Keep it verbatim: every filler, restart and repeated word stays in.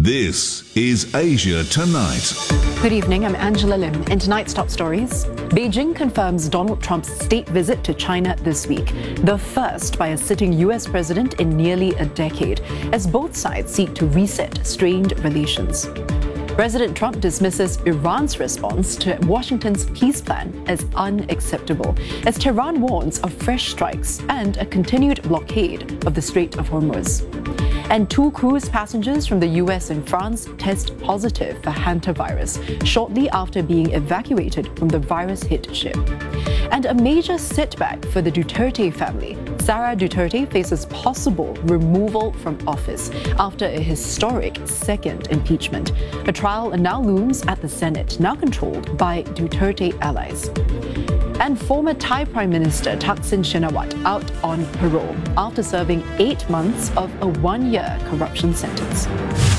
This is Asia Tonight. Good evening, I'm Angela Lim. In tonight's top stories, Beijing confirms Donald Trump's state visit to China this week, the first by a sitting U S president in nearly a decade, as both sides seek to reset strained relations. President Trump dismisses Iran's response to Washington's peace plan as unacceptable, as Tehran warns of fresh strikes and a continued blockade of the Strait of Hormuz. And two cruise passengers from the U S and France test positive for hantavirus shortly after being evacuated from the virus-hit ship. And a major setback for the Duterte family. Sara Duterte faces possible removal from office after a historic second impeachment. A trial now looms at the Senate, now controlled by Duterte allies. And former Thai Prime Minister Thaksin Shinawatra out on parole after serving eight months of a one-year corruption sentence.